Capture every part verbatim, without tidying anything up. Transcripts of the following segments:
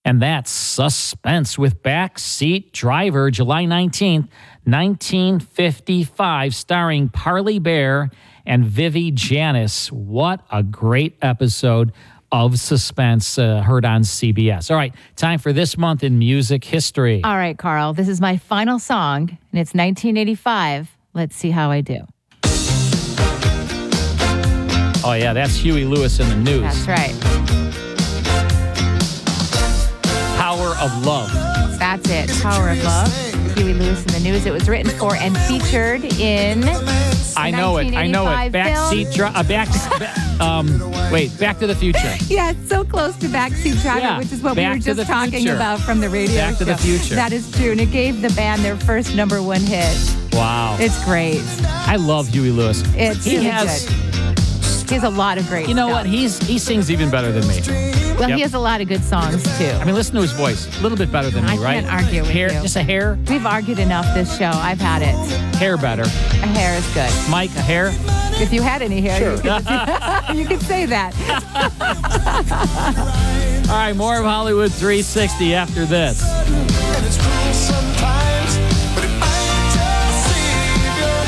And that's Suspense with Backseat Driver, July nineteenth, nineteen fifty-five, starring Parley Bear and Vivi Janice. What a great episode of Suspense uh, heard on C B S. All right, time for This Month in Music History. All right, Carl, this is my final song, and it's nineteen eighty-five. Let's see how I do. Oh, yeah, that's Huey Lewis in the News. That's right. Power of Love. That's it. Power of Love. Huey Lewis in the News. It was written for and featured in I know it. I know it. Backseat Driver. Uh, back. ba- um, wait. Back to the Future. Yeah, it's so close to Backseat Driver, Yeah, which is what Back we were to just the talking Future. about from the radio Back to show. the Future. That is true, and it gave the band their first number one hit. Wow. It's great. I love Huey Lewis. It's he really has. good. He has a lot of great You know stuff. what? He's he sings even better than me. Well, Yep. he has a lot of good songs, too. I mean, listen to his voice. A little bit better than me, I right? can't argue with hair, you. Just a hair, We've argued enough this show. I've had it. hair better. A hair is good. Mike, a hair. If you had any hair, you, could, you could say that. All right, more of Hollywood three sixty after this. And it's cruel sometimes, but it might just save your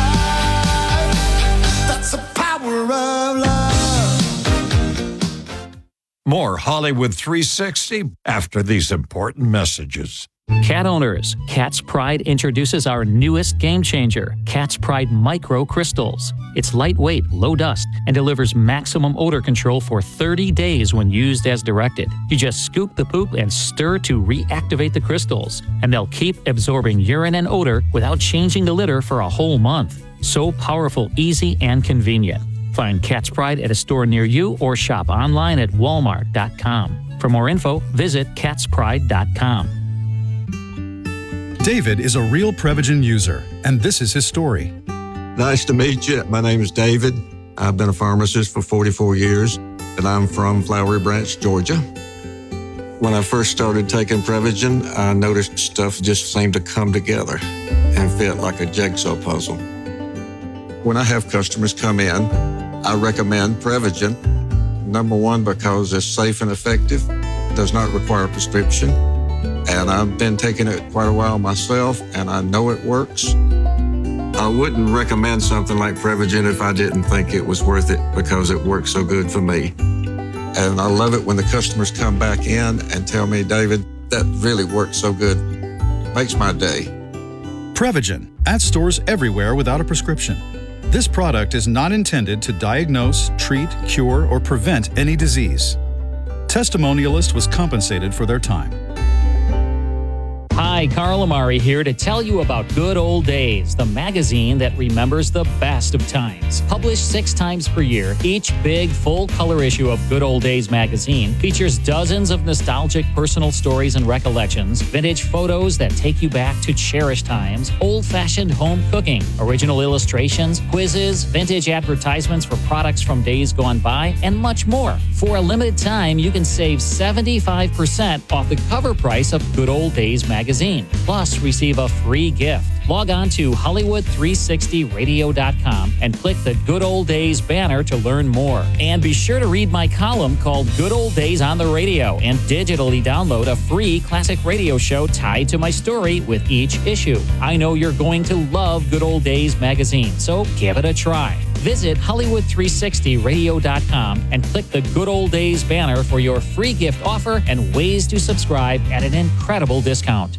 life. That's the power of love. More Hollywood three sixty after these important messages. Cat owners, Cat's Pride introduces our newest game changer, Cat's Pride Micro Crystals. It's lightweight, low dust, and delivers maximum odor control for thirty days when used as directed. You just scoop the poop and stir to reactivate the crystals, and they'll keep absorbing urine and odor without changing the litter for a whole month. So powerful, easy, and convenient. Find Cat's Pride at a store near you or shop online at walmart dot com. For more info, visit cats pride dot com. David is a real Prevagen user, and this is his story. Nice to meet you. My name is David. I've been a pharmacist for forty-four years, and I'm from Flowery Branch, Georgia. When I first started taking Prevagen, I noticed stuff just seemed to come together and fit like a jigsaw puzzle. When I have customers come in, I recommend Prevagen. Number one, because it's safe and effective, does not require a prescription. And I've been taking it quite a while myself, and I know it works. I wouldn't recommend something like Prevagen if I didn't think it was worth it because it works so good for me. And I love it when the customers come back in and tell me, David, that really works so good. Makes my day. Prevagen, at stores everywhere without a prescription. This product is not intended to diagnose, treat, cure, or prevent any disease. Testimonialist was compensated for their time. Hi, Carl Amari here to tell you about Good Old Days, the magazine that remembers the best of times. Published six times per year, each big, full-color issue of Good Old Days magazine features dozens of nostalgic personal stories and recollections, vintage photos that take you back to cherished times, old-fashioned home cooking, original illustrations, quizzes, vintage advertisements for products from days gone by, and much more. For a limited time, you can save seventy-five percent off the cover price of Good Old Days magazine. Magazine. Plus, receive a free gift. Log on to Hollywood three sixty radio dot com and click the Good Old Days banner to learn more. And be sure to read my column called Good Old Days on the Radio and digitally download a free classic radio show tied to my story with each issue. I know you're going to love Good Old Days magazine, so give it a try. Visit Hollywood three sixty radio dot com and click the Good Old Days banner for your free gift offer and ways to subscribe at an incredible discount.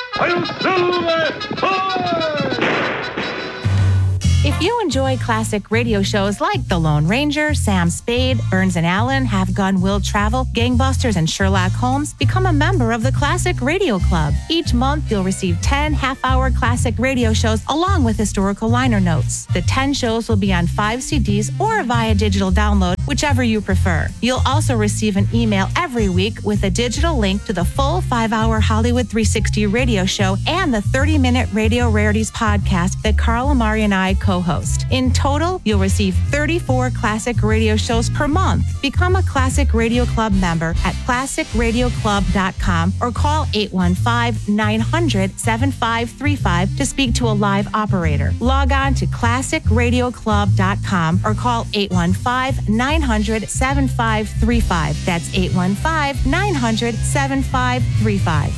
If you enjoy classic radio shows like The Lone Ranger, Sam Spade, Burns and Allen, Have Gun Will Travel, Gangbusters, and Sherlock Holmes, become a member of the Classic Radio Club. Each month, you'll receive ten half-hour classic radio shows along with historical liner notes. The ten shows will be on five C Ds or via digital download, whichever you prefer. You'll also receive an email every week with a digital link to the full five-hour Hollywood three sixty radio show and the thirty-minute Radio Rarities podcast that Carl Amari and I co co-host. In total, you'll receive thirty-four Classic Radio shows per month. Become a Classic Radio Club member at classic radio club dot com or call eight one five, nine hundred, seven five three five to speak to a live operator. Log on to classic radio club dot com or call eight one five, nine hundred, seven five three five. That's eight one five, nine hundred, seven five three five.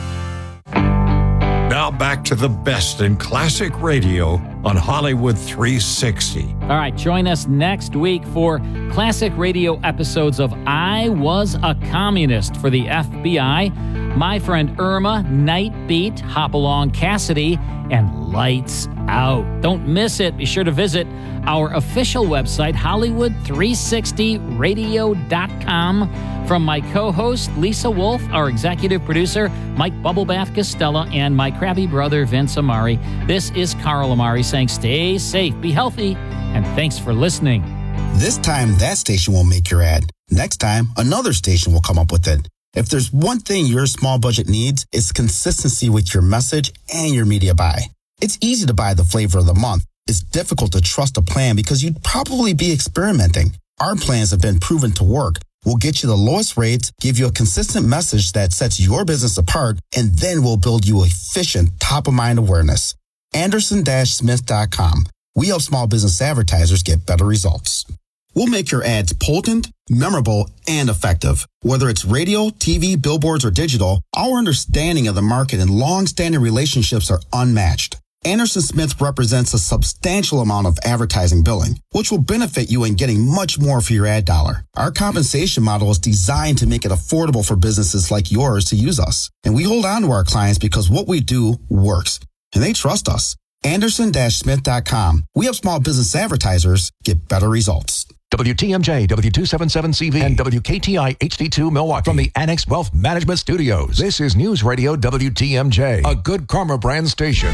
Now back to the best in classic radio on Hollywood three sixty. All right, join us next week for classic radio episodes of I Was a Communist for the F B I, My Friend Irma, Night Beat, Hopalong Cassidy, and Lights Out. Don't miss it. Be sure to visit our official website, Hollywood three sixty radio dot com. From my co-host, Lisa Wolf, our executive producer, Mike Bubblebath Costella, and my crabby brother, Vince Amari, this is Carl Amari saying stay safe, be healthy, and thanks for listening. This time, that station won't make your ad. Next time, another station will come up with it. If there's one thing your small budget needs, it's consistency with your message and your media buy. It's easy to buy the flavor of the month. It's difficult to trust a plan because you'd probably be experimenting. Our plans have been proven to work. We'll get you the lowest rates, give you a consistent message that sets your business apart, and then we'll build you efficient top-of-mind awareness. Anderson Smith dot com. We help small business advertisers get better results. We'll make your ads potent, memorable, and effective. Whether it's radio, T V, billboards, or digital, our understanding of the market and long-standing relationships are unmatched. Anderson Smith represents a substantial amount of advertising billing, which will benefit you in getting much more for your ad dollar. Our compensation model is designed to make it affordable for businesses like yours to use us. And we hold on to our clients because what we do works, and they trust us. Anderson Smith dot com. We help small business advertisers get better results. W T M J, W two seventy-seven C V, and W K T I H D two Milwaukee. From the Annex Wealth Management Studios, this is News Radio W T M J, a Good Karma brand station.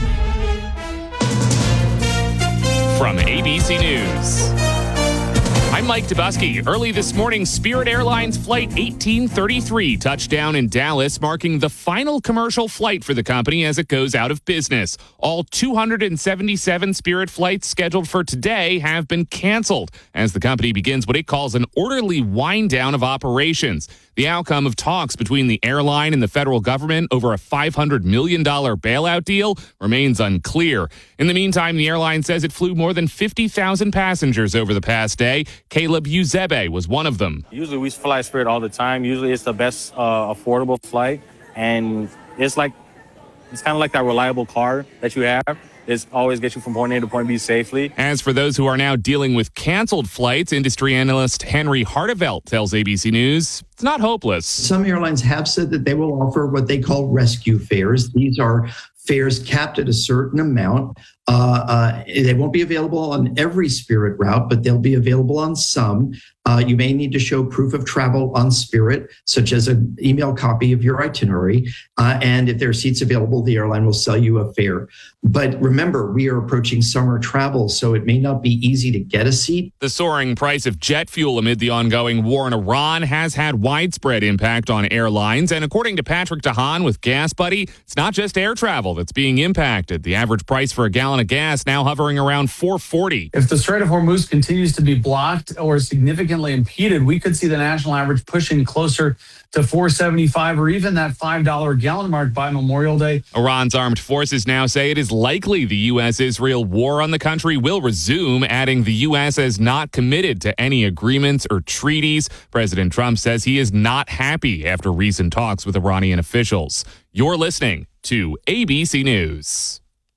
From A B C News, I'm Mike Dubusky. Early this morning, Spirit Airlines Flight eighteen thirty-three touched down in Dallas, marking the final commercial flight for the company as it goes out of business. All two hundred seventy-seven Spirit flights scheduled for today have been canceled as the company begins what it calls an orderly wind down of operations. The outcome of talks between the airline and the federal government over a five hundred million dollars bailout deal remains unclear. In the meantime, the airline says it flew more than fifty thousand passengers over the past day. Caleb Uzebe was one of them. Usually we fly Spirit all the time. Usually it's the best uh, affordable flight. And it's like, it's kind of like that reliable car that you have. It always gets you from point A to point B safely. As for those who are now dealing with canceled flights, industry analyst Henry Hartevelt tells A B C News it's not hopeless. Some airlines have said that they will offer what they call rescue fares. These are fares capped at a certain amount. Uh, uh, they won't be available on every Spirit route, but they'll be available on some. Uh, you may need to show proof of travel on Spirit, such as an email copy of your itinerary. Uh, and if there are seats available, the airline will sell you a fare. But remember, we are approaching summer travel, so it may not be easy to get a seat. The soaring price of jet fuel amid the ongoing war in Iran has had widespread impact on airlines. And according to Patrick DeHaan with Gas Buddy, it's not just air travel that's being impacted. The average price for a gallon of gas now hovering around four forty. If the Strait of Hormuz continues to be blocked or significantly impeded, we could see the national average pushing closer to four seventy-five or even that five dollars a gallon mark by Memorial Day. Iran's armed forces now say it is likely the U S Israel war on the country will resume, adding the U S has not committed to any agreements or treaties. President Trump says he is not happy after recent talks with Iranian officials. You're listening to A B C News.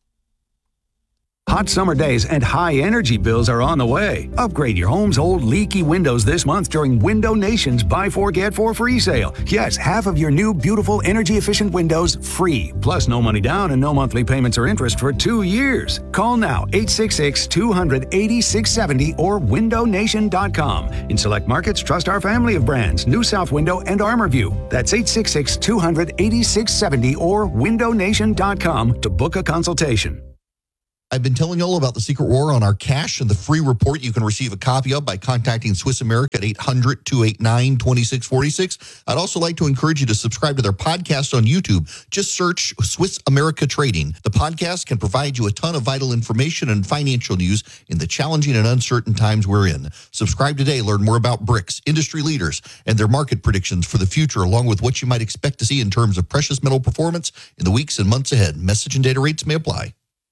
Hot summer days and high energy bills are on the way. Upgrade your home's old leaky windows this month during Window Nation's Buy Four Get Four free sale. Yes, half of your new beautiful energy efficient windows free. Plus no money down and no monthly payments or interest for two years. Call now eight six six, two hundred, eighty-six seventy or window nation dot com. In select markets, trust our family of brands, New South Window and ArmorView. That's eight six six, two hundred, eighty-six seventy or window nation dot com to book a consultation. I've been telling you all about the secret war on our cash and the free report you can receive a copy of by contacting Swiss America at eight hundred, two eight nine, two six four six. I'd also like to encourage you to subscribe to their podcast on YouTube. Just search Swiss America Trading. The podcast can provide you a ton of vital information and financial news in the challenging and uncertain times we're in. Subscribe today. Learn more about BRICS, industry leaders, and their market predictions for the future, along with what you might expect to see in terms of precious metal performance in the weeks and months ahead. Message and data rates may apply.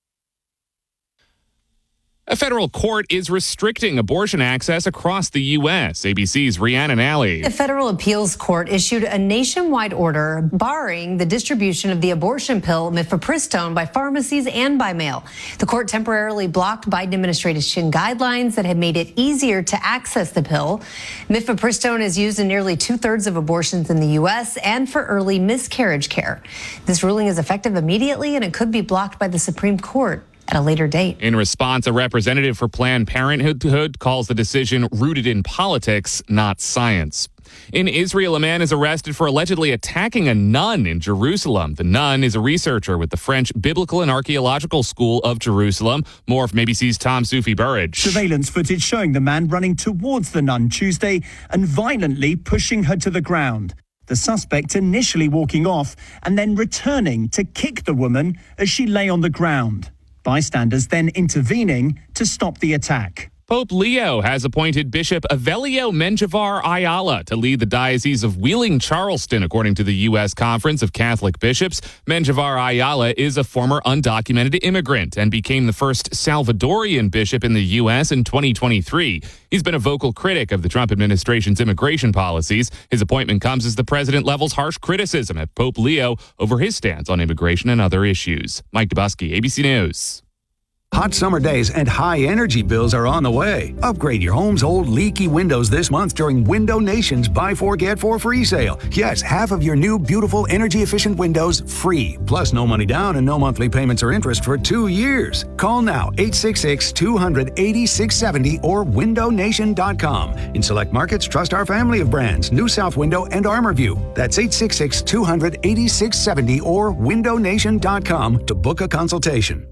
A federal court is restricting abortion access across the U S. A B C's Rhiannon Alley. The federal appeals court issued a nationwide order barring the distribution of the abortion pill mifepristone by pharmacies and by mail. The court temporarily blocked Biden administration guidelines that had made it easier to access the pill. Mifepristone is used in nearly two-thirds of abortions in the U S and for early miscarriage care. This ruling is effective immediately, and it could be blocked by the Supreme Court at a later date. In response, a representative for Planned Parenthood calls the decision rooted in politics, not science. In Israel, a man is arrested for allegedly attacking a nun in Jerusalem. The nun is a researcher with the French Biblical and Archaeological School of Jerusalem. More from A B C's Tom Sufi Burridge. Surveillance footage showing the man running towards the nun Tuesday and violently pushing her to the ground. The suspect initially walking off and then returning to kick the woman as she lay on the ground. Bystanders then intervening to stop the attack. Pope Leo has appointed Bishop Avelio Menjivar Ayala to lead the Diocese of Wheeling-Charleston, according to the U S Conference of Catholic Bishops. Menjivar Ayala is a former undocumented immigrant and became the first Salvadorian bishop in the U S in twenty twenty-three. He's been a vocal critic of the Trump administration's immigration policies. His appointment comes as the president levels harsh criticism at Pope Leo over his stance on immigration and other issues. Mike Dubusky, A B C News. Hot summer days and high energy bills are on the way. Upgrade your home's old leaky windows this month during Window Nation's Buy Four Get Four free sale. Yes, half of your new beautiful energy efficient windows free. Plus no money down and no monthly payments or interest for two years. Call now eight six six, two hundred, eighty-six seventy or window nation dot com. In select markets, trust our family of brands, New South Window and ArmorView. That's eight six six, two hundred, eighty-six seventy or window nation dot com to book a consultation.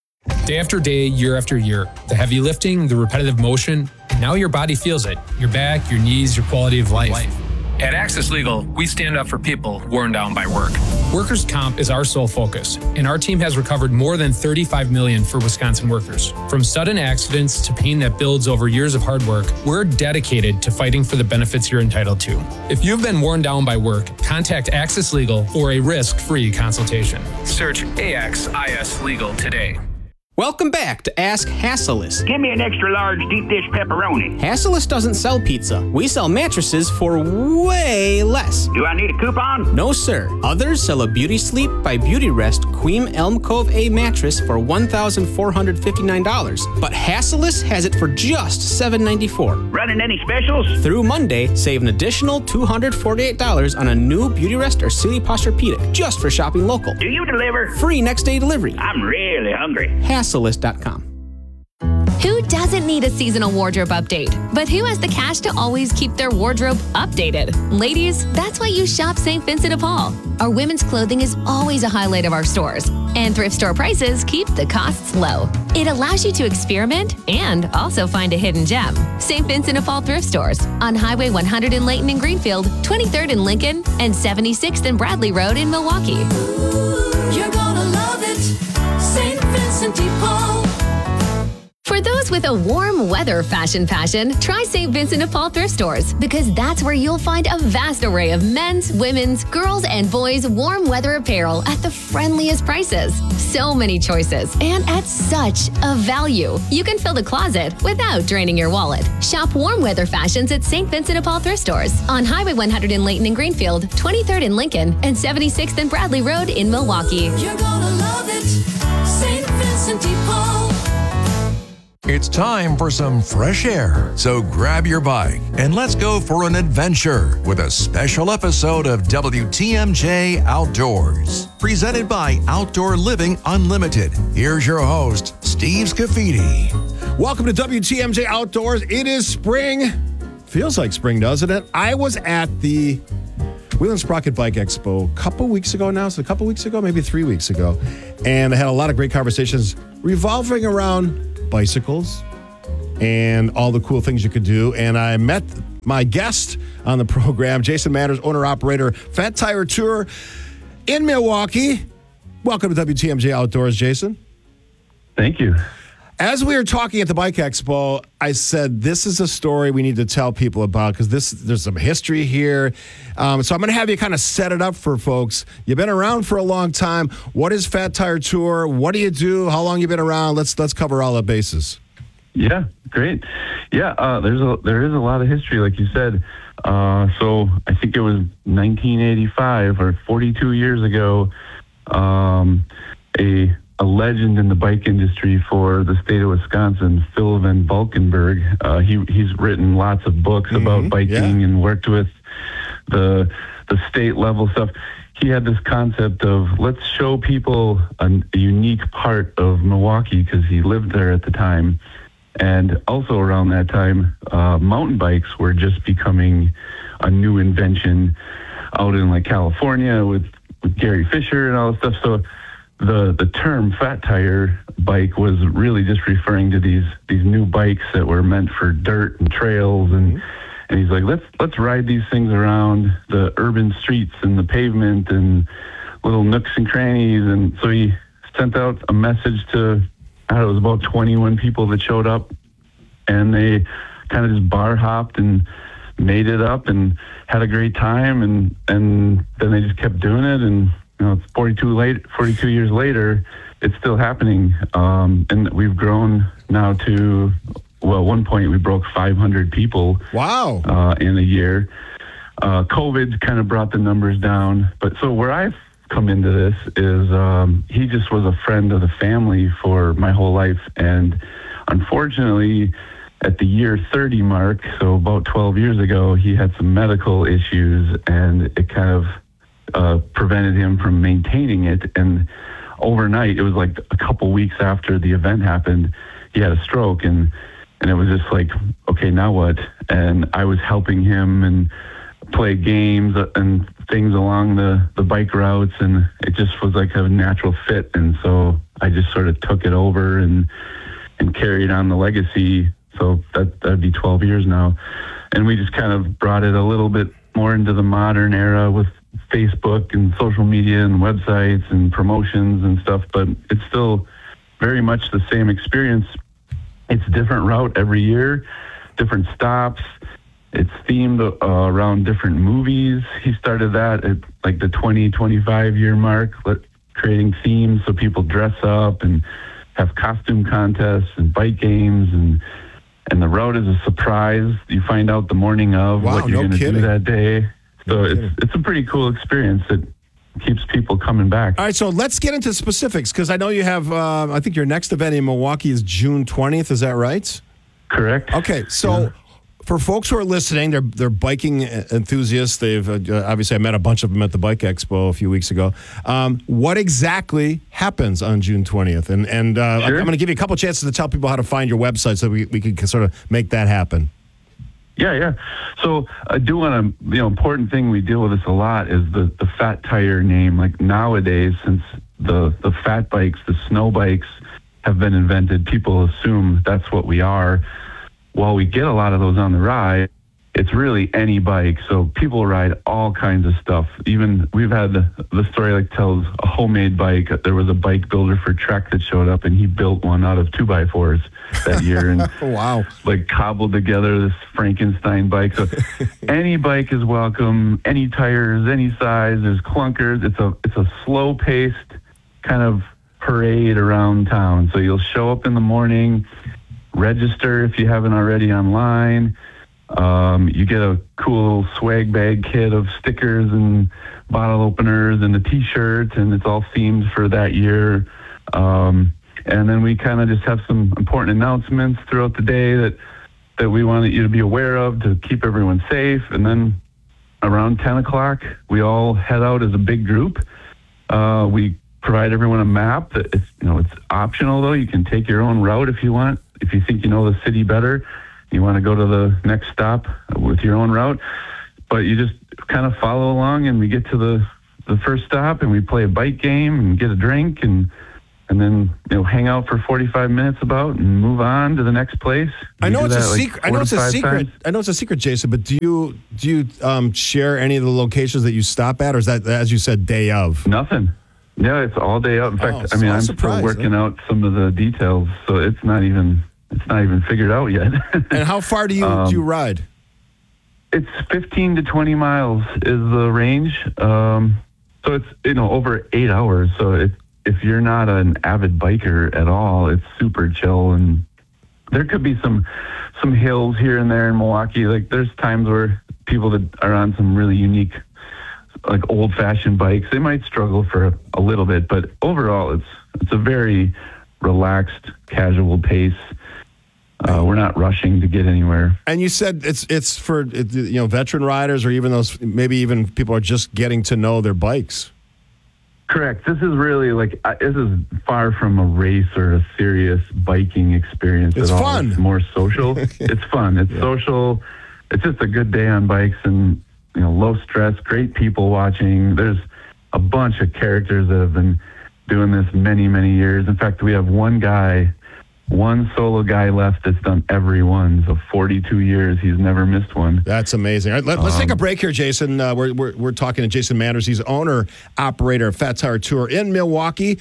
Day after day, year after year, the heavy lifting, the repetitive motion, now your body feels it. Your back, your knees, your quality of life. At Access Legal, we stand up for people worn down by work. Workers' comp is our sole focus, and our team has recovered more than thirty-five million dollars for Wisconsin workers. From sudden accidents to pain that builds over years of hard work, we're dedicated to fighting for the benefits you're entitled to. If you've been worn down by work, contact Access Legal for a risk-free consultation. Search A X I S Legal today. Welcome back to Ask Hasselus. Give me an extra large deep dish pepperoni. Hasselus doesn't sell pizza. We sell mattresses for way less. Do I need a coupon? No, sir. Others sell a Beauty Sleep by Beauty Rest Queen Elm Cove A mattress for one thousand four hundred fifty-nine dollars. But Hasselus has it for just seven hundred ninety-four dollars. Running any specials? Through Monday, save an additional two hundred forty-eight dollars on a new Beauty Rest or Sealy Posturepedic just for shopping local. Do you deliver? Free next day delivery. I'm really hungry. Hasselus dot com. Who doesn't need a seasonal wardrobe update? But who has the cash to always keep their wardrobe updated? Ladies, that's why you shop Saint Vincent de Paul. Our women's clothing is always a highlight of our stores, and thrift store prices keep the costs low. It allows you to experiment and also find a hidden gem. Saint Vincent de Paul thrift stores on Highway one hundred in Layton and Greenfield, twenty-third in Lincoln, and seventy-sixth and Bradley Road in Milwaukee. Ooh, you're gonna love it, Saint Vincent de Paul. For those with a warm weather fashion passion, try Saint Vincent de Paul thrift stores, because that's where you'll find a vast array of men's, women's, girls, and boys' warm weather apparel at the friendliest prices. So many choices, and at such a value. You can fill the closet without draining your wallet. Shop warm weather fashions at Saint Vincent de Paul thrift stores on Highway one hundred in Layton and Greenfield, twenty-third in Lincoln, and seventy-sixth and Bradley Road in Milwaukee. You're gonna love it, Saint Vincent de Paul. It's time for some fresh air, so grab your bike and let's go for an adventure with a special episode of W T M J Outdoors. Presented by Outdoor Living Unlimited. Here's your host, Steve Scafidi. Welcome to W T M J Outdoors. It is spring. Feels like spring, doesn't it? I was at the Wheel and Sprocket Bike Expo a couple weeks ago now. So a couple weeks ago, maybe three weeks ago. And I had a lot of great conversations revolving around bicycles and all the cool things you could do. And I met my guest on the program, Jason Manners, owner-operator, Fat Tire Tour in Milwaukee. Welcome to W T M J Outdoors, Jason. Thank you. As we were talking at the Bike Expo, I said, this is a story we need to tell people about because this there's some history here. Um, so I'm going to have you kind of set it up for folks. You've been around for a long time. What is Fat Tire Tour? What do you do? How long you been around? Let's let's cover all the bases. Yeah, great. Yeah, uh, there's a there is a lot of history, like you said. Uh, so I think it was nineteen eighty-five or forty-two years ago. Um, a a legend in the bike industry for the state of Wisconsin, Phil Van Valkenburg. Uh, he he's written lots of books mm-hmm, about biking yeah. and worked with the the state level stuff. He had this concept of let's show people a, a unique part of Milwaukee because he lived there at the time. And also around that time, uh, mountain bikes were just becoming a new invention out in like California with, with Gary Fisher and all this stuff. So the the term fat tire bike was really just referring to these these new bikes that were meant for dirt and trails. And mm-hmm. and he's like, let's let's ride these things around the urban streets and the pavement and little nooks and crannies. And so he sent out a message to, I don't know, it was about twenty-one people that showed up, and they kind of just bar hopped and made it up and had a great time. And, and then they just kept doing it. And, you know, it's forty-two late, forty-two years later, it's still happening. Um, and we've grown now to, well, at one point we broke five hundred people. Wow. Uh, in a year. Uh, COVID kind of brought the numbers down. But so where I've come into this is um, he just was a friend of the family for my whole life. And unfortunately, at the year thirty mark, so about twelve years ago, he had some medical issues and it kind of uh, prevented him from maintaining it. And overnight, it was like a couple weeks after the event happened, he had a stroke. And, and it was just like, okay, now what? And I was helping him and play games and things along the, the bike routes, and it just was like a natural fit. And so I just sort of took it over and and carried on the legacy. So that that'd be twelve years now. And we just kind of brought it a little bit more into the modern era with Facebook and social media and websites and promotions and stuff, but it's still very much the same experience. It's a different route every year, different stops. It's themed uh, around different movies. He started that at like the twenty, twenty-five year mark, let, creating themes so people dress up and have costume contests and bike games. And and the route is a surprise. You find out the morning of wow, what you're no going to do that day. So no it's it's a pretty cool experience that keeps people coming back. All right, so let's get into specifics because I know you have, uh, I think your next event in Milwaukee is June twentieth. Is that right? Correct. Okay, so... Yeah. For folks who are listening, they're they're biking enthusiasts. They've uh, obviously I met a bunch of them at the Bike Expo a few weeks ago. Um, what exactly happens on June twentieth? And and uh, sure. I'm going to give you a couple chances to tell people how to find your website so we we can sort of make that happen. Yeah, yeah. So I do want to, you know, important thing we deal with this a lot is the the fat tire name. Like nowadays, since the the fat bikes, the snow bikes have been invented, people assume that's what we are. While we get a lot of those on the ride, it's really any bike. So people ride all kinds of stuff. Even we've had the, the story like tells a homemade bike. There was a bike builder for Trek that showed up and he built one out of two by fours that year and wow, like cobbled together this Frankenstein bike. So any bike is welcome, any tires, any size. There's clunkers. It's a it's a slow paced kind of parade around town. So you'll show up in the morning. Register if you haven't already online. Um, you get a cool swag bag kit of stickers and bottle openers and a T-shirt, and it's all themed for that year. Um, and then we kind of just have some important announcements throughout the day that that we want you to be aware of to keep everyone safe. And then around ten o'clock, we all head out as a big group. Uh, we provide everyone a map. That it's you know it's optional though. You can take your own route if you want. If you think you know the city better, you want to go to the next stop with your own route. But you just kind of follow along, and we get to the, the first stop, and we play a bike game and get a drink, and and then you know hang out for forty-five minutes about and move on to the next place. I know We it's do a that, like, secret. I four know to it's a five secret. times. I know it's a secret, Jason. But do you do you um, share any of the locations that you stop at, or is that, as you said, day of? Nothing. Yeah, it's all day out. In fact, Oh, I so mean, I'm I'm surprised, still working huh? out some of the details, so it's not even it's not even figured out yet. And how far do you Um, do you ride? It's fifteen to twenty miles is the range. Um, so it's, you know, over eight hours. So it, if you're not an avid biker at all, it's super chill. And there could be some, some hills here and there in Milwaukee. Like there's times where people that are on some really unique, like old fashioned bikes, they might struggle for a, a little bit, but overall it's, it's a very relaxed, casual pace. Uh, we're not rushing to get anywhere. And you said it's it's for it- you know veteran riders, or even those maybe even people are just getting to know their bikes. Correct. This is really like uh, this is far from a race or a serious biking experience It's at all. fun. It's more social. It's fun. It's social. It's just a good day on bikes, and you know, low stress, great people watching. There's a bunch of characters that have been doing this many, many years. In fact, we have one guy, one solo guy left that's done every one. So forty-two years, he's never missed one. That's amazing. All right, let, let's Um, take a break here, Jason. Uh, we're, we're we're talking to Jason Manners. He's owner operator of Fat Tire Tour in Milwaukee,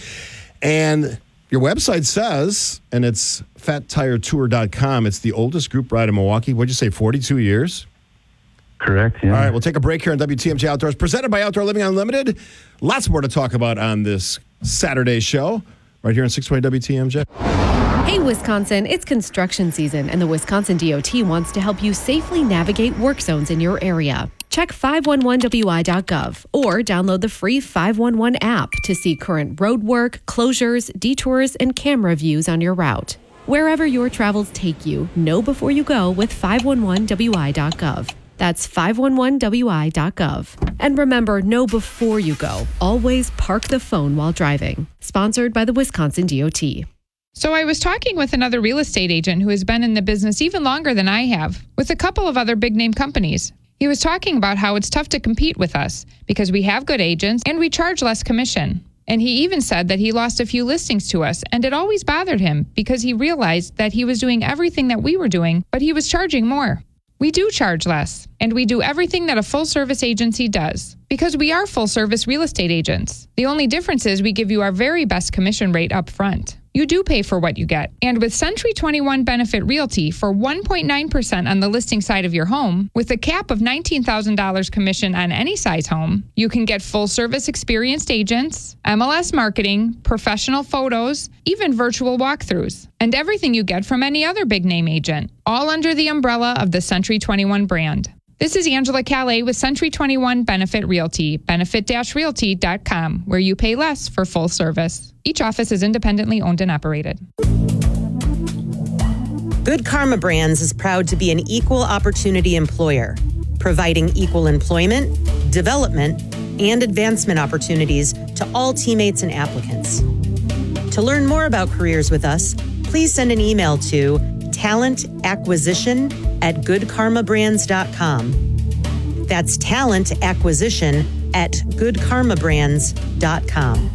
and your website says, and it's fat tire tour dot com. It's the oldest group ride in Milwaukee. What'd you say? forty-two years. Correct. Yeah. All right, we'll take a break here on W T M J Outdoors, presented by Outdoor Living Unlimited. Lots more to talk about on this Saturday show, right here on six twenty W T M J. Hey, Wisconsin, it's construction season, and the Wisconsin D O T wants to help you safely navigate work zones in your area. Check five one one W I dot gov or download the free five one one app to see current road work, closures, detours, and camera views on your route. Wherever your travels take you, know before you go with five one one W I dot gov. That's five one one W I dot gov. And remember, know before you go. Always park the phone while driving. Sponsored by the Wisconsin D O T. So I was talking with another real estate agent who has been in the business even longer than I have, with a couple of other big name companies. He was talking about how it's tough to compete with us because we have good agents and we charge less commission. And he even said that he lost a few listings to us, and it always bothered him because he realized that he was doing everything that we were doing, but he was charging more. We do charge less, and we do everything that a full-service agency does because we are full-service real estate agents. The only difference is we give you our very best commission rate up front. You do pay for what you get. And with Century twenty-one Benefit Realty for one point nine percent on the listing side of your home, with a cap of nineteen thousand dollars commission on any size home, you can get full-service experienced agents, M L S marketing, professional photos, even virtual walkthroughs, and everything you get from any other big-name agent, all under the umbrella of the Century twenty-one brand. This is Angela Calais with Century twenty-one Benefit Realty, benefit dash realty dot com, where you pay less for full service. Each office is independently owned and operated. Good Karma Brands is proud to be an equal opportunity employer, providing equal employment, development, and advancement opportunities to all teammates and applicants. To learn more about careers with us, please send an email to talent acquisition at good karma brands dot com. That's talent acquisition at good karma brands dot com.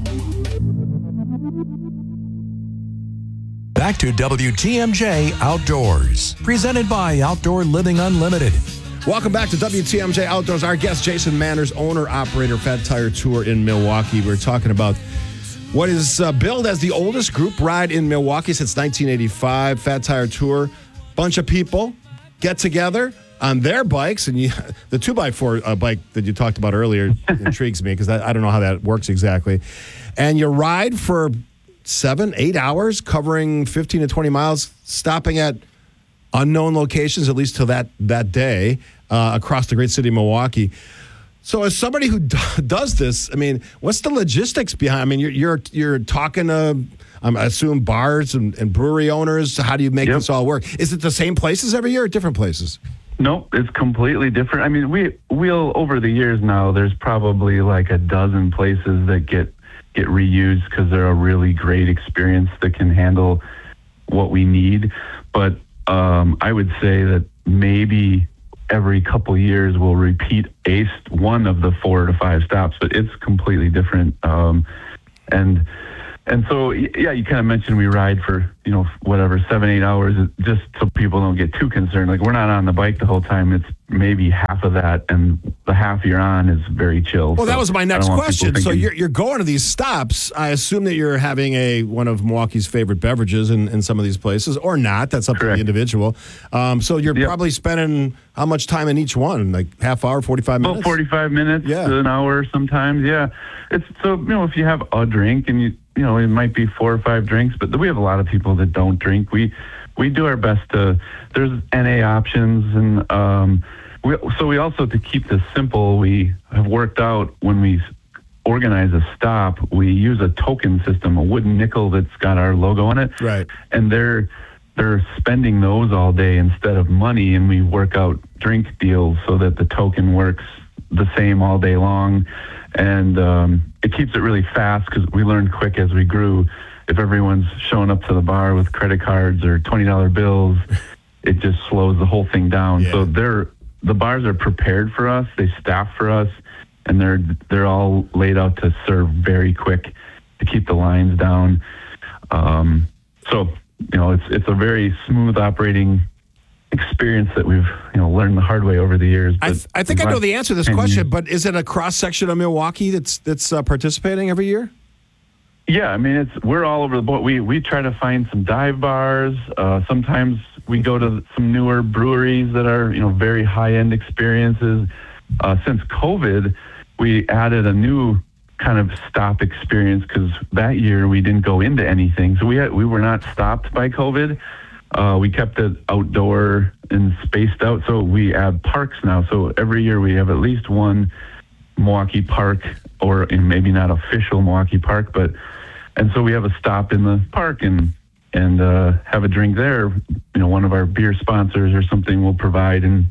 Back to W T M J Outdoors, presented by Outdoor Living Unlimited. Welcome back to W T M J Outdoors. Our guest, Jason Manners, owner, operator, Fat Tire Tour in Milwaukee. We're talking about what is uh, billed as the oldest group ride in Milwaukee since nineteen eighty-five. Fat Tire Tour, bunch of people get together on their bikes, and you, the two by four uh, bike that you talked about earlier intrigues me because I, I don't know how that works exactly. And you ride for seven, eight hours, covering fifteen to twenty miles, stopping at unknown locations, at least till that that day, uh, across the great city of Milwaukee. So, as somebody who do, does this, I mean, what's the logistics behind? I mean, you're you're you're talking to, um, I assume, bars and, and brewery owners. How do you make Yep. this all work? Is it the same places every year or different places? Nope, it's completely different. I mean, we we'll over the years now, there's probably like a dozen places that get get reused because they're a really great experience that can handle what we need. But um, I would say that maybe every couple years we'll repeat a st- one of the four to five stops, but it's completely different. Um, and And so, yeah, you kind of mentioned we ride for, you know, whatever, seven, eight hours, just so people don't get too concerned. Like, we're not on the bike the whole time. It's maybe half of that, and the half you're on is very chill. Well, so that was my I next don't want question. people So thinking- you're, you're going to these stops. I assume that you're having a one of Milwaukee's favorite beverages in, in some of these places, or not. That's up to the individual. Um, so you're Yep. probably spending how much time in each one? Like half hour, forty-five minutes? About forty-five minutes Yeah. to an hour sometimes, yeah. It's so, you know, if you have a drink and you, you know, it might be four or five drinks, but we have a lot of people that don't drink. We we do our best to, there's N A options, and um, we, so we also, to keep this simple, we have worked out when we organize a stop, we use a token system, a wooden nickel that's got our logo on it. Right. And they're they're spending those all day instead of money, and we work out drink deals so that the token works the same all day long. And um, it keeps it really fast because we learned quick as we grew, if everyone's showing up to the bar with credit cards or twenty dollar bills, it just slows the whole thing down. So they're, the bars are prepared for us, they staff for us, and they're they're all laid out to serve very quick to keep the lines down. Um, so, you know, it's it's a very smooth operating experience that we've, you know, learned the hard way over the years. I, th- I think I know the answer to this question, but is it a cross section of Milwaukee that's that's uh, participating every year? Yeah, I mean, it's we're all over the board. We we try to find some dive bars. Uh, sometimes we go to some newer breweries that are, you know, very high end experiences. Uh, since COVID, we added a new kind of stop experience because that year we didn't go into anything, so we had, we were not stopped by COVID. Uh, we kept it outdoor and spaced out, so we add parks now. So every year we have at least one Milwaukee park, or in maybe not official Milwaukee park, but and so we have a stop in the park and and uh, have a drink there. You know, one of our beer sponsors or something will provide, and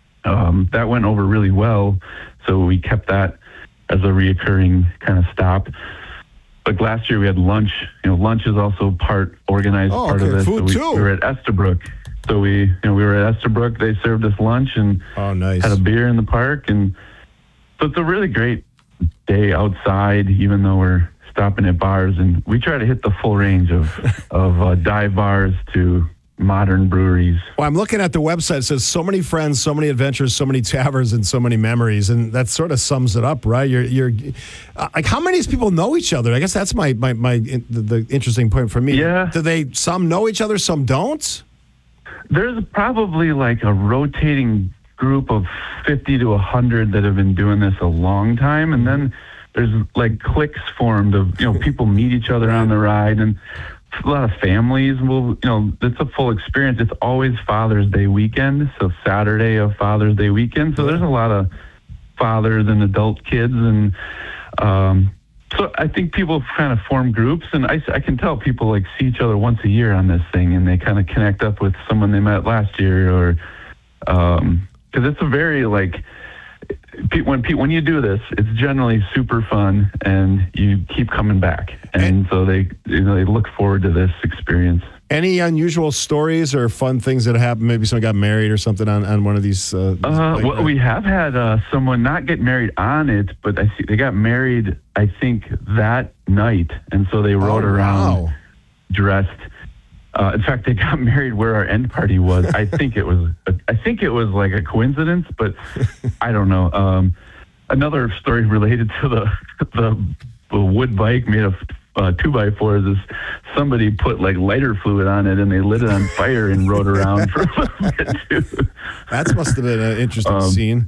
um, that went over really well. So we kept that as a reoccurring kind of stop. Like last year we had lunch. You know, lunch is also part organized Oh, part okay. of this. Food so we, too. we were at Estabrook. So we, you know, we were at Estabrook. They served us lunch and oh, nice. had a beer in the park, and so it's a really great day outside, even though we're stopping at bars. And we try to hit the full range of of uh, dive bars to modern breweries. Well, I'm looking at the website. It says so many friends, so many adventures, so many taverns, and so many memories, and that sort of sums it up, right? You're, you're uh, like, how many people know each other? I guess that's my my my the, the interesting point for me. Yeah. Do they some know each other, some don't? There's probably like a rotating group of fifty to one hundred that have been doing this a long time, and then there's like cliques formed of, you know, people meet each other on the ride, and a lot of families will, you know, it's a full experience. It's always Father's Day weekend, so Saturday of Father's Day weekend. So there's a lot of fathers and adult kids, and um, so I think people kind of form groups, and I, I can tell people like see each other once a year on this thing, and they kind of connect up with someone they met last year, or um, because it's a very like. When when you do this, it's generally super fun, and you keep coming back, and so they you know, they look forward to this experience. Any unusual stories or fun things that happened? Maybe someone got married or something on, on one of these. Uh, these Uh, bike well, rides? we have had uh, someone not get married on it, but I see they got married, I think, that night, and so they rode Oh, around wow. dressed. Uh, in fact, they got married where our end party was. I think it was. I think it was like a coincidence, but I don't know. Um, another story related to the the, the wood bike made of uh, two by fours is somebody put like lighter fluid on it and they lit it on fire and rode around for a little bit too. That must have been an interesting Um, scene.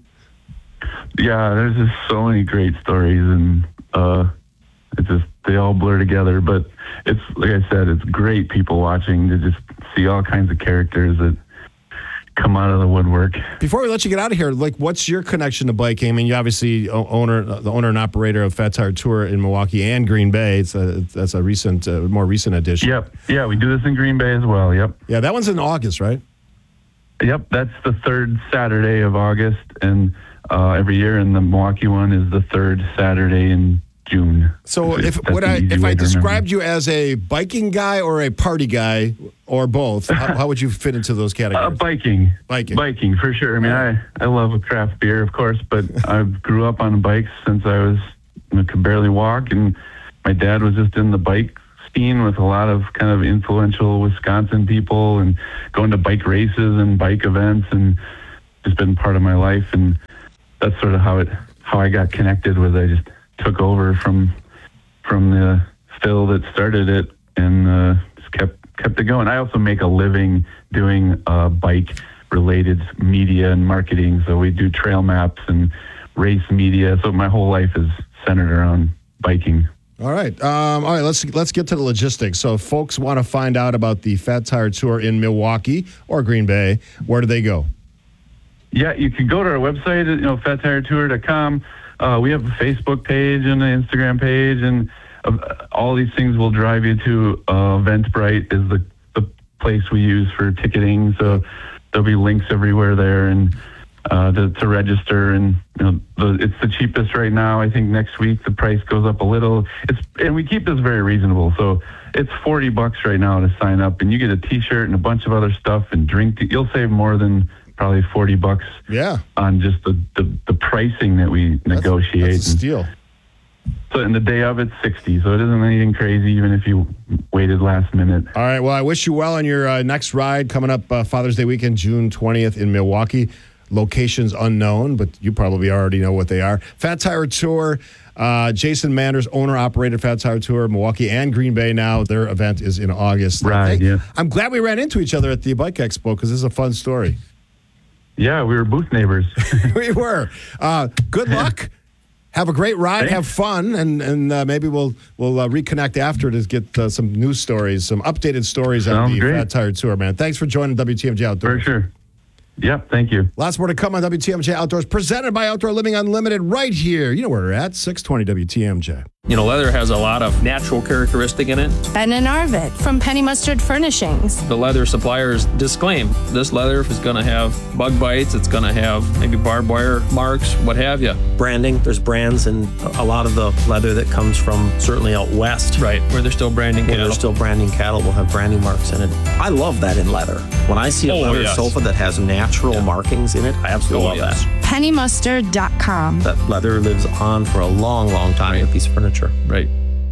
Yeah, there's just so many great stories, and uh, it just they all blur together. But it's like I said, it's great people watching to just see all kinds of characters that come out of the woodwork. Before we let you get out of here, like, what's your connection to biking? I mean, you obviously o- owner, the owner and operator of Fat Tire Tour in Milwaukee and Green Bay. It's a, that's a recent, uh, more recent addition. Yep, yeah, we do this in Green Bay as well. Yep. Yeah, that one's in August, right? Yep, that's the third Saturday of August, and uh, every year, and the Milwaukee one is the third Saturday in June. So if That's would an I easy if way I to remember. described you as a biking guy or a party guy or both, how, how would you fit into those Uh, categories? biking, biking, biking for sure. I mean, I, I love a craft beer, of course, but I grew up on bikes since I was, you know, could barely walk, and my dad was just in the bike scene with a lot of kind of influential Wisconsin people and going to bike races and bike events, and just been part of my life. And that's sort of how it how I got connected with it. I just took over from from the Phil that started it, and uh, just kept kept it going. I also make a living doing uh, bike related media and marketing. So we do trail maps and race media. So my whole life is centered around biking. All right. Um, all right. Let's let's get to the logistics. So if folks want to find out about the Fat Tire Tour in Milwaukee or Green Bay, where do they go? Yeah, you can go to our website, you know, fat tire tour dot com. Uh, we have a Facebook page and an Instagram page, and uh, all these things will drive you to uh, Eventbrite is the, the place we use for ticketing. So there'll be links everywhere there, and uh, to, to register. And you know, the, it's the cheapest right now. I think next week the price goes up a little. It's and we keep this very reasonable. So it's forty bucks right now to sign up, and you get a T-shirt and a bunch of other stuff and drink. You'll save more than probably forty bucks. Yeah. On just the, the, the pricing that we That's, negotiate. that's a steal. So in the day of it's sixty. So it isn't anything crazy, even if you waited last minute. All right. Well, I wish you well on your uh, next ride coming up uh, Father's Day weekend, June twentieth in Milwaukee. Locations unknown, but you probably already know what they are. Fat Tire Tour. Uh, Jason Manders, owner-operated Fat Tire Tour, Milwaukee and Green Bay now. Their event is in August. Right, Hey, yeah. I'm glad we ran into each other at the Bike Expo because this is a fun story. Yeah, we were booth neighbors. We were. Uh, good luck. Have a great ride. Thanks. Have fun, and and uh, maybe we'll we'll uh, reconnect after to get uh, some news stories, some updated stories on Sounds the great. Fat Tire Tour, man. Thanks for joining W T M J Outdoors. For sure. Yep, thank you. Lots more to come on W T M J Outdoors, presented by Outdoor Living Unlimited right here. You know where we're at, six twenty W T M J. You know, leather has a lot of natural characteristic in it. Ben and Arvid from Penny Mustard Furnishings. The leather suppliers disclaim this leather is going to have bug bites, it's going to have maybe barbed wire marks, what have you. Branding, there's brands and a lot of the leather that comes from certainly out west. Right, where they're still branding where cattle. they're still branding cattle will have branding marks in it. I love that in leather. When I see a Oh, leather yes. sofa that has natural markings in it, I absolutely Oh, love yes. that. penny mustard dot com. That leather lives on for a long, long time in a piece of furniture. Right.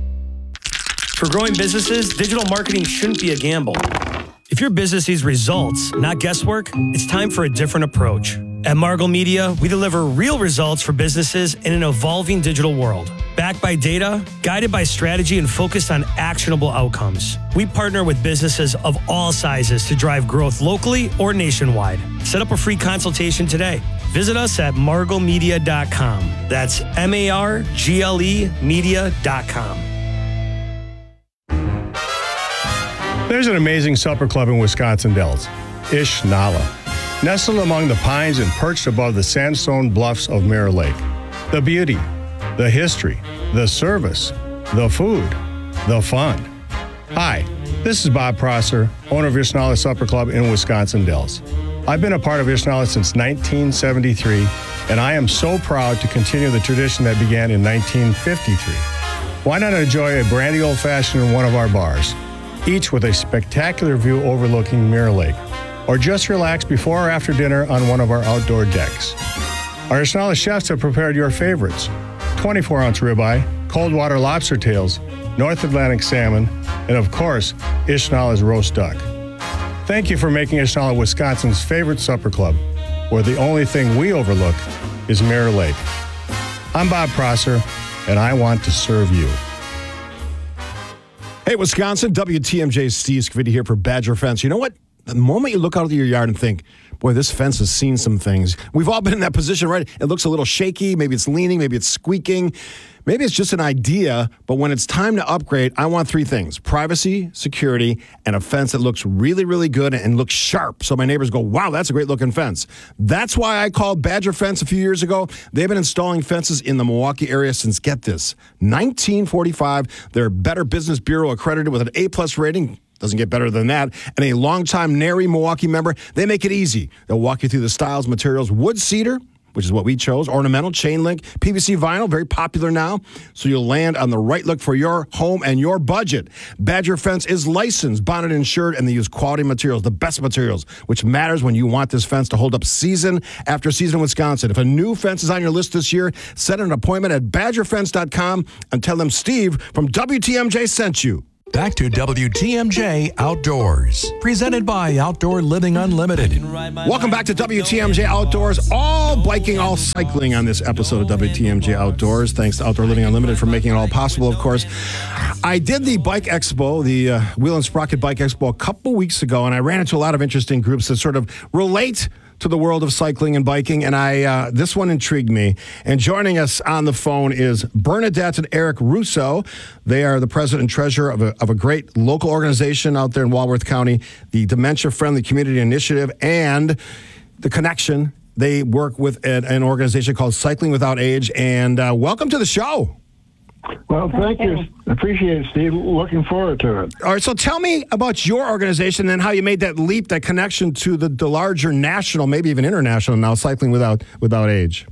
For growing businesses, digital marketing shouldn't be a gamble. If your business needs results, not guesswork, it's time for a different approach. At Margle Media, we deliver real results for businesses in an evolving digital world. Backed by data, guided by strategy, and focused on actionable outcomes. We partner with businesses of all sizes to drive growth locally or nationwide. Set up a free consultation today. Visit us at margle media dot com. That's M A R G L E media dot com. There's an amazing supper club in Wisconsin Dells, Ish Nala, nestled among the pines and perched above the sandstone bluffs of Mirror Lake. The beauty, the history, the service, the food, the fun. Hi, this is Bob Prosser, owner of Ish Nala Supper Club in Wisconsin Dells. I've been a part of Ish Nala since nineteen seventy-three, and I am so proud to continue the tradition that began in nineteen fifty-three. Why not enjoy a brandy old-fashioned in one of our bars, each with a spectacular view overlooking Mirror Lake, or just relax before or after dinner on one of our outdoor decks. Our Ish Nala chefs have prepared your favorites: twenty-four ounce ribeye, cold water lobster tails, North Atlantic salmon, and of course, Ish Nala's roast duck. Thank you for making Ish Nala Wisconsin's favorite supper club, where the only thing we overlook is Mirror Lake. I'm Bob Prosser, and I want to serve you. Hey, Wisconsin, W T M J Steve Scavidi here for Badger Fence. You know what? The moment you look out of your yard and think, boy, this fence has seen some things. We've all been in that position, right? It looks a little shaky. Maybe it's leaning. Maybe it's squeaking. Maybe it's just an idea. But when it's time to upgrade, I want three things: privacy, security, and a fence that looks really, really good and looks sharp. So my neighbors go, wow, that's a great looking fence. That's why I called Badger Fence a few years ago. They've been installing fences in the Milwaukee area since, get this, nineteen forty-five. They're Better Business Bureau accredited with an A-plus rating. Doesn't get better than that. And a longtime Nary Milwaukee member. They make it easy. They'll walk you through the styles, materials, wood cedar, which is what we chose, ornamental, chain link, P V C vinyl, very popular now. So you'll land on the right look for your home and your budget. Badger Fence is licensed, bonded, insured, and they use quality materials, the best materials, which matters when you want this fence to hold up season after season in Wisconsin. If a new fence is on your list this year, set an appointment at badger fence dot com and tell them Steve from W T M J sent you. Back to W T M J Outdoors, presented by Outdoor Living Unlimited. Welcome back to W T M J Outdoors. All biking, all cycling on this episode of W T M J Outdoors. Thanks to Outdoor Living Unlimited for making it all possible, of course. I did the Bike Expo, the uh, Wheel and Sprocket Bike Expo, a couple weeks ago, and I ran into a lot of interesting groups that sort of relate to the world of cycling and biking, and I uh, this one intrigued me. And joining us on the phone is Bernadette and Eric Russo. They are the president and treasurer of a, of a great local organization out there in Walworth County, the Dementia Friendly Community Initiative, and The Connection. They work with an, an organization called Cycling Without Age. And uh, welcome to the show. Well, thank you. Appreciate it, Steve. Looking forward to it. All right, so tell me about your organization and how you made that leap, that connection to the, the larger national, maybe even international now, Cycling Without Without Age.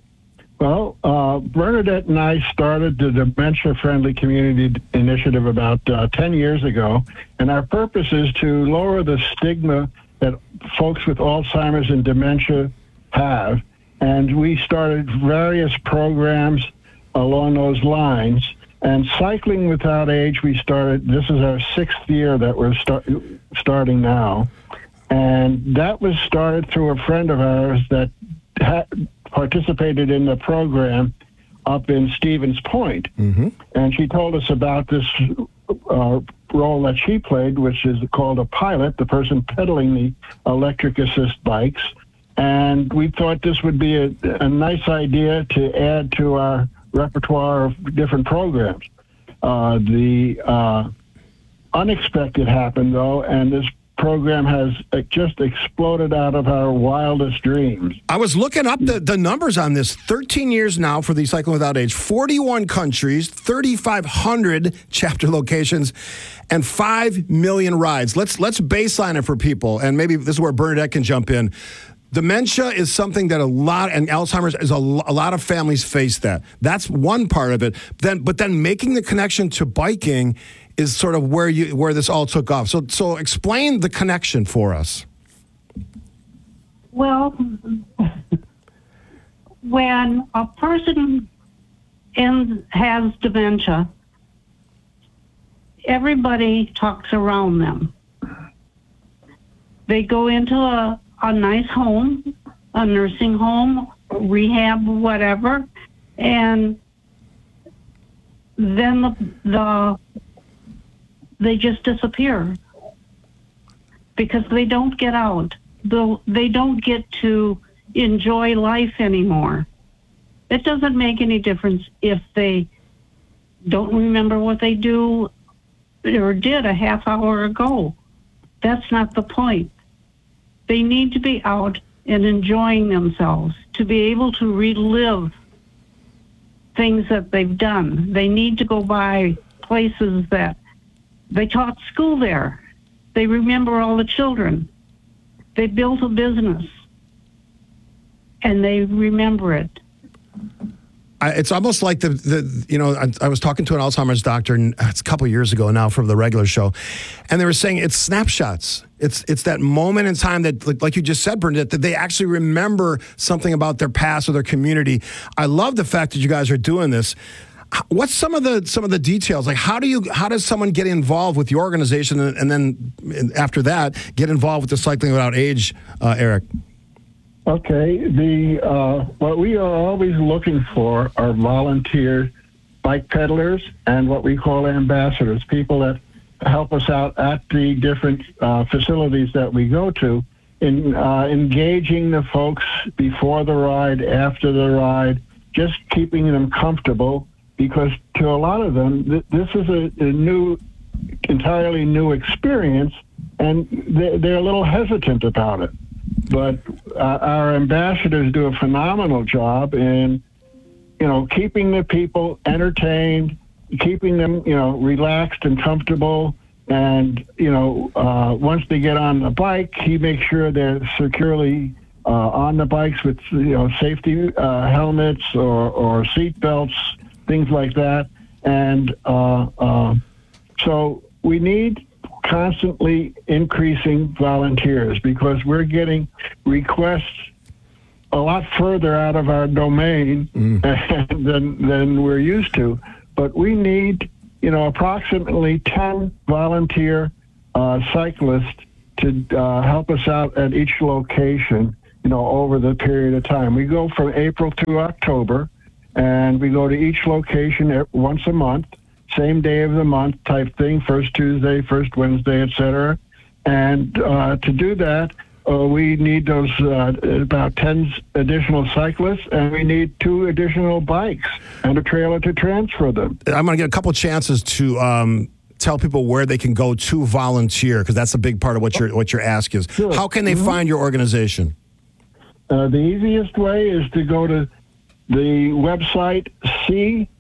Well, uh, Bernadette and I started the Dementia Friendly Community Initiative about uh, ten years ago, and our purpose is to lower the stigma that folks with Alzheimer's and dementia have. And we started various programs along those lines. And Cycling Without Age, we started, this is our sixth year that we're start, starting now. And that was started through a friend of ours that ha- participated in the program up in Stevens Point. Mm-hmm. And she told us about this uh, role that she played, which is called a pilot, the person pedaling the electric assist bikes. And we thought this would be a, a nice idea to add to our repertoire of different programs. Uh, the uh, unexpected happened, though, and this program has uh, just exploded out of our wildest dreams. I was looking up the, the numbers on this. thirteen years now for the Cycling Without Age, forty-one countries, thirty-five hundred chapter locations, and five million rides. Let's let's baseline it for people, and maybe this is where Bernadette can jump in. Dementia is something that a lot, and Alzheimer's is a, a lot of families face that. That's one part of it. Then, but then making the connection to biking is sort of where you where this all took off. So, so explain the connection for us. Well, when a person in, has dementia, everybody talks around them. They go into a a nice home, a nursing home, rehab, whatever, and then the, the they just disappear because they don't get out. The, they don't get to enjoy life anymore. It doesn't make any difference if they don't remember what they do or did a half hour ago. That's not the point. They need to be out and enjoying themselves, to be able to relive things that they've done. They need to go by places that they taught school there. They remember all the children. They built a business, and they remember it. I, it's almost like the, the you know, I, I was talking to an Alzheimer's doctor, and it's a couple of years ago now from the regular show, and they were saying it's snapshots. It's it's that moment in time that, like, like you just said, Bernadette, that they actually remember something about their past or their community. I love the fact that you guys are doing this. What's some of the some of the details? Like, how do you how does someone get involved with your organization, and, and then after that get involved with the Cycling Without Age, uh, Eric? Okay, the uh, what we are always looking for are volunteer bike peddlers and what we call ambassadors, people that help us out at the different uh, facilities that we go to in uh, engaging the folks before the ride, after the ride, just keeping them comfortable, because to a lot of them, th- this is a, a new, entirely new experience, and they, they're a little hesitant about it. But uh, our ambassadors do a phenomenal job in, you know, keeping the people entertained, keeping them, you know, relaxed and comfortable. And, you know, uh, once they get on the bike, he makes sure they're securely uh, on the bikes with, you know, safety uh, helmets or, or seat belts, things like that. And uh, uh, so we need constantly increasing volunteers, because we're getting requests a lot further out of our domain mm. than than we're used to. But we need, you know, approximately ten volunteer uh, cyclists to uh, help us out at each location, you know, over the period of time. We go from April to October, and we go to each location once a month, same day of the month type thing, first Tuesday, first Wednesday, et cetera. And uh, to do that, uh, we need those uh, about ten additional cyclists, and we need two additional bikes and a trailer to transfer them. I'm going to get a couple chances to um, tell people where they can go to volunteer, because that's a big part of what your what your ask is. Sure. How can they Mm-hmm. find your organization? Uh, the easiest way is to go to the website C